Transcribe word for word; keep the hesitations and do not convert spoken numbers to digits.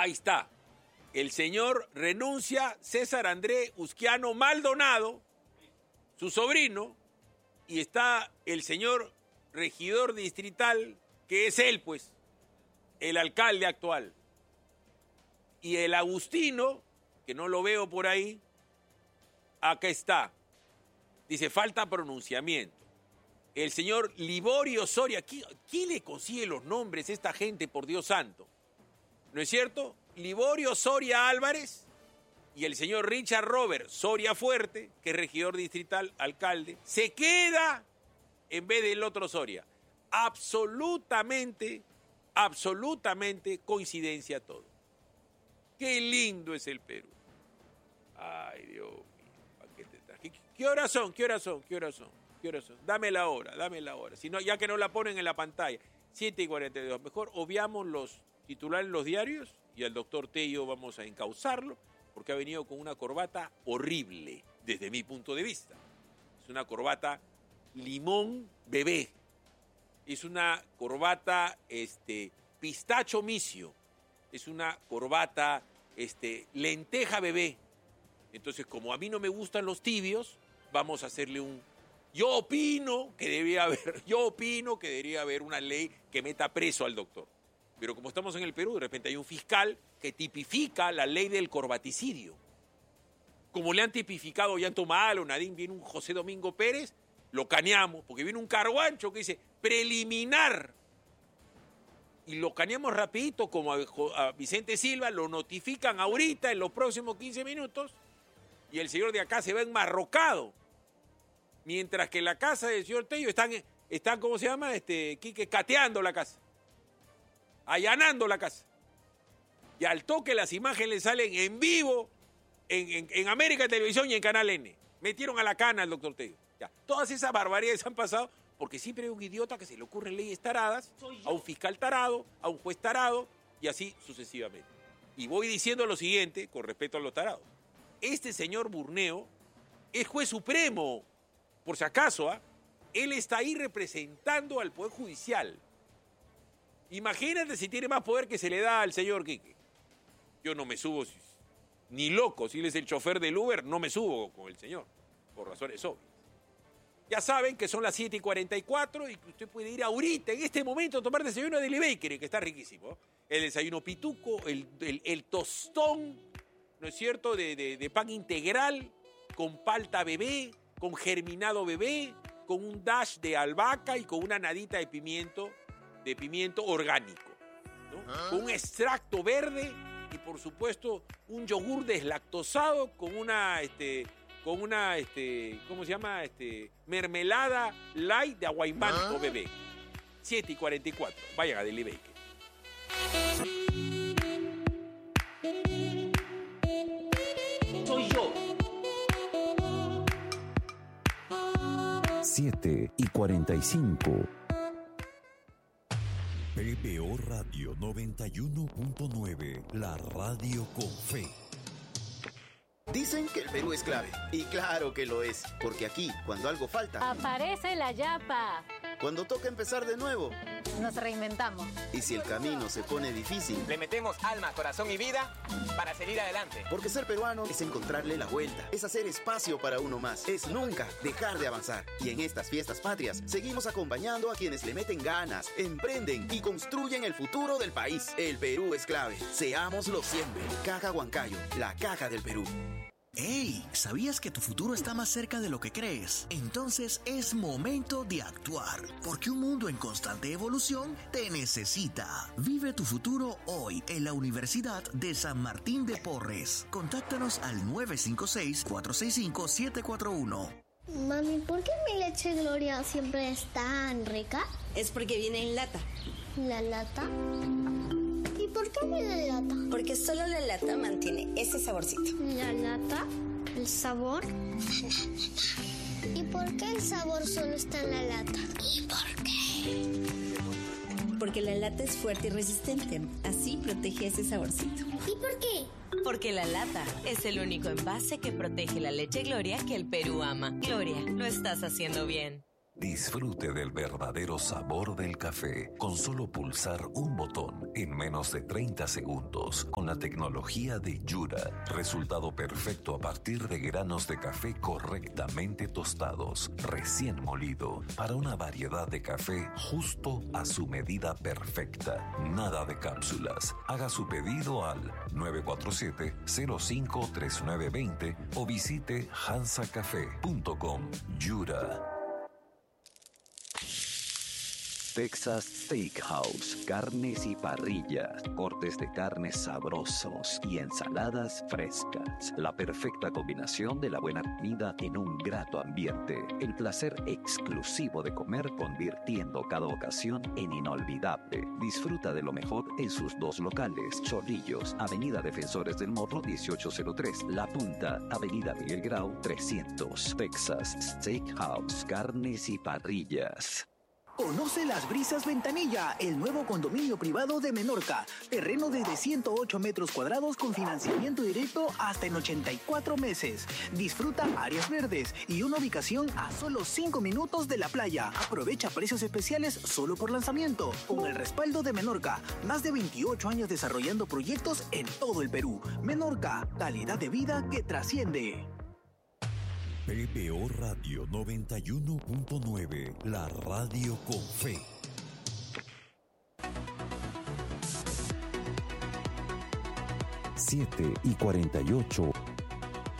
Ahí está. El señor renuncia, César Andrés Usquiano Maldonado, su sobrino, y está el señor regidor distrital, que es él, pues, el alcalde actual. Y el Agustino, que no lo veo por ahí, acá está. Dice, falta pronunciamiento. El señor Liborio Soria, ¿quién, quién le consigue los nombres a esta gente, por Dios santo? ¿No es cierto? Liborio Soria Álvarez y el señor Richard Robert Soria Fuerte, que es regidor distrital, alcalde, se queda en vez del otro Soria. Absolutamente, absolutamente coincidencia todo. Qué lindo es el Perú. Ay, Dios mío. ¿Qué, te traje? ¿Qué horas son? ¿Qué horas son? ¿Qué horas son? ¿Qué horas son? Dame la hora, dame la hora. Si no, ya que no la ponen en la pantalla. siete y cuarenta y dos. Mejor obviamos los titulares en los diarios y al doctor Tello vamos a encauzarlo porque ha venido con una corbata horrible desde mi punto de vista. Es una corbata limón bebé. Es una corbata este, pistacho misio. Es una corbata este, lenteja bebé. Entonces, como a mí no me gustan los tibios, vamos a hacerle un... Yo opino que debería haber, yo opino que debería haber una ley que meta preso al doctor. Pero como estamos en el Perú, de repente hay un fiscal que tipifica la ley del corbaticidio. Como le han tipificado Ollanta Humala, Nadine, viene un José Domingo Pérez, lo caneamos, porque viene un carguancho que dice preliminar. Y lo caneamos rapidito, como a, a Vicente Silva, lo notifican ahorita, en los próximos quince minutos, y el señor de acá se va enmarrocado. Mientras que en la casa del señor Tello están, están ¿cómo se llama? Este, Quique, cateando la casa. Allanando la casa. Y al toque las imágenes le salen en vivo en, en, en América Televisión y en Canal N. Metieron a la cana al doctor Tello. Ya. Todas esas barbaridades han pasado porque siempre hay un idiota que se le ocurren leyes taradas, a un fiscal tarado, a un juez tarado y así sucesivamente. Y voy diciendo lo siguiente con respecto a los tarados. Este señor Burneo es juez supremo, por si acaso, ¿ah? Él está ahí representando al Poder Judicial. Imagínate si tiene más poder que se le da al señor Quique. Yo no me subo ni loco, si él es el chofer del Uber, no me subo con el señor, por razones obvias. Ya saben que son las siete y cuarenta y cuatro y que usted puede ir ahorita, en este momento, a tomar desayuno de Deli Bakery, que está riquísimo. El desayuno pituco, el, el, el tostón, ¿no es cierto?, de, de, de pan integral, con palta bebé, con germinado bebé, con un dash de albahaca y con una nadita de pimiento, de pimiento orgánico, ¿no? ¿Ah? Con un extracto verde y, por supuesto, un yogur deslactosado con una... Este, con una, este, ¿cómo se llama? Este, mermelada light de aguaymanto ¿Ah? Bebé. siete y cuarenta y cuatro. Vayan a Deli Bakery. Soy yo. siete y cuarenta y cinco. P B O Radio noventa y uno punto nueve, la radio con fe. Dicen que el Perú es clave, y claro que lo es, porque aquí, cuando algo falta, aparece la yapa. Cuando toca empezar de nuevo, nos reinventamos. Y si el camino se pone difícil, le metemos alma, corazón y vida para seguir adelante. Porque ser peruano es encontrarle la vuelta, es hacer espacio para uno más, es nunca dejar de avanzar. Y en estas fiestas patrias, seguimos acompañando a quienes le meten ganas, emprenden y construyen el futuro del país. El Perú es clave, seámoslo siempre. Caja Huancayo, la caja del Perú. ¡Hey! ¿Sabías que tu futuro está más cerca de lo que crees? Entonces es momento de actuar, porque un mundo en constante evolución te necesita. Vive tu futuro hoy en la Universidad de San Martín de Porres. Contáctanos al nueve cinco seis, cuatro seis cinco, siete cuatro uno. Mami, ¿por qué mi leche Gloria siempre es tan rica? Es porque viene en lata. ¿La lata? ¿Y por qué viene en lata? Porque solo la lata mantiene ese saborcito. ¿La lata? ¿El sabor? ¿Y por qué el sabor solo está en la lata? ¿Y por qué? Porque la lata es fuerte y resistente. Así protege ese saborcito. ¿Y por qué? Porque la lata es el único envase que protege la leche Gloria que el Perú ama. Gloria, lo estás haciendo bien. Disfrute del verdadero sabor del café con solo pulsar un botón en menos de treinta segundos con la tecnología de Yura. Resultado perfecto a partir de granos de café correctamente tostados, recién molido, para una variedad de café justo a su medida perfecta. Nada de cápsulas. Haga su pedido al nueve cuatro siete, cero cinco, tres nueve dos cero o visite hansa café punto com. Yura. Texas Steakhouse, carnes y parrillas, cortes de carne sabrosos y ensaladas frescas. La perfecta combinación de la buena comida en un grato ambiente. El placer exclusivo de comer convirtiendo cada ocasión en inolvidable. Disfruta de lo mejor en sus dos locales. Chorrillos, Avenida Defensores del Morro dieciocho cero tres. La Punta, Avenida Miguel Grau trescientos. Texas Steakhouse, carnes y parrillas. Conoce Las Brisas Ventanilla, el nuevo condominio privado de Menorca. Terreno desde ciento ocho metros cuadrados con financiamiento directo hasta en ochenta y cuatro meses. Disfruta áreas verdes y una ubicación a solo cinco minutos de la playa. Aprovecha precios especiales solo por lanzamiento. Con el respaldo de Menorca, más de veintiocho años desarrollando proyectos en todo el Perú. Menorca, calidad de vida que trasciende. P B O Radio noventa y uno punto nueve, la radio con fe. siete y cuarenta y ocho.